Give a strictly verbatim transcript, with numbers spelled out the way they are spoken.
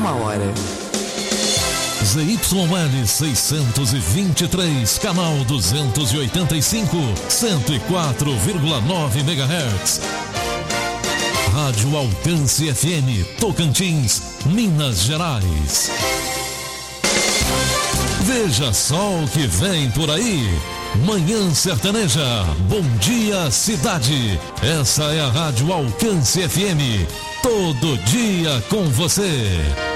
a hora. Z Y L seiscentos e vinte e três, canal duzentos e oitenta e cinco, cento e quatro vírgula nove megahertz. Rádio Alcance F M, Tocantins, Minas Gerais. Veja só o que vem por aí. Manhã Sertaneja, Bom Dia Cidade. Essa é a Rádio Alcance F M. Todo dia com você.